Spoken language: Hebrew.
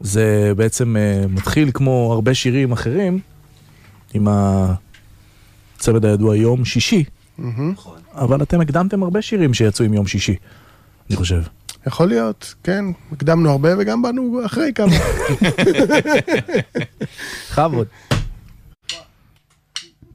זה בעצם מתחיל כמו הרבה שירים אחרים, עם הצמד הידוע יום שישי. אבל אתם הקדמתם הרבה שירים שיצאו עם יום שישי, אני חושב. יכול להיות, כן. הקדמנו הרבה וגם באנו אחרי כמה. חבוד.